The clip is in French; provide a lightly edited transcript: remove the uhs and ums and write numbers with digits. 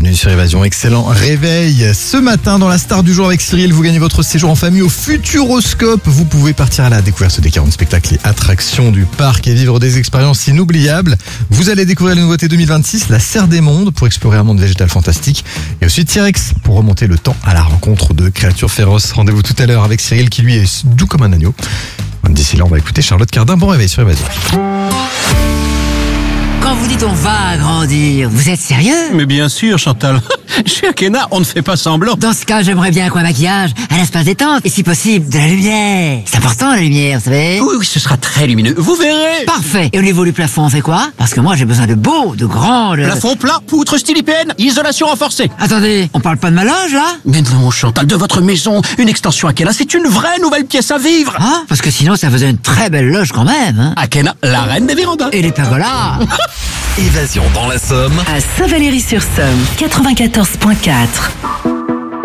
bienvenue sur Évasion. Excellent réveil. Ce matin, dans la star du jour avec Cyril, vous gagnez votre séjour en famille au Futuroscope. Vous pouvez partir à la découverte des 40 spectacles et attractions du parc et vivre des expériences inoubliables. Vous allez découvrir les nouveautés 2026, la Serre des Mondes pour explorer un monde végétal fantastique et aussi T-Rex pour remonter le temps à la rencontre de créatures féroces. Rendez-vous tout à l'heure avec Cyril qui lui est doux comme un agneau. D'ici là, on va écouter Charlotte Cardin. Bon réveil sur Évasion. Quand vous dites on va grandir, vous êtes sérieux? Mais bien sûr, Chantal. Chez Akena, on ne fait pas semblant. Dans ce cas, j'aimerais bien un maquillage, un espace détente et si possible, de la lumière. C'est important la lumière, vous savez? Oui, ce sera très lumineux. Vous verrez. Parfait. Et au niveau du plafond, on fait quoi? Parce que moi, j'ai besoin de beau, de grand, de... Plafond plat, poutre style IPN, isolation renforcée. Attendez, on parle pas de ma loge, là? Mais non, Chantal, de votre maison, une extension Akena, c'est une vraie nouvelle pièce à vivre. Hein? Parce que sinon, ça faisait une très belle loge quand même, hein? Akena, la reine des vérandas. Et les pergolas. Évasion dans la Somme à Saint-Valery-sur-Somme, 94.4.